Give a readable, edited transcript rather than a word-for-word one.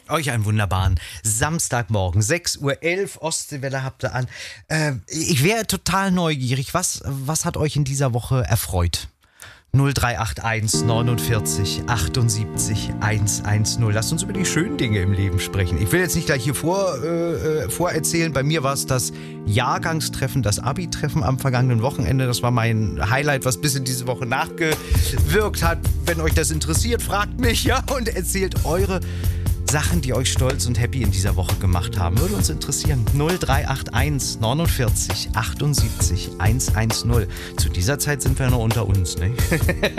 Euch einen wunderbaren Samstagmorgen, 6:11 Uhr, Ostseewelle habt ihr an. Ich wäre total neugierig. Was hat euch in dieser Woche erfreut? 0381 49 78 110. Lasst uns über die schönen Dinge im Leben sprechen. Ich will jetzt nicht gleich hier vorerzählen. Bei mir war es das Jahrgangstreffen, das Abi-Treffen am vergangenen Wochenende. Das war mein Highlight, was bis in diese Woche nachgewirkt hat. Wenn euch das interessiert, fragt mich, ja, und erzählt eure Sachen, die euch stolz und happy in dieser Woche gemacht haben. Würde uns interessieren. 0381 49 78 110. Zu dieser Zeit sind wir noch unter uns, ne?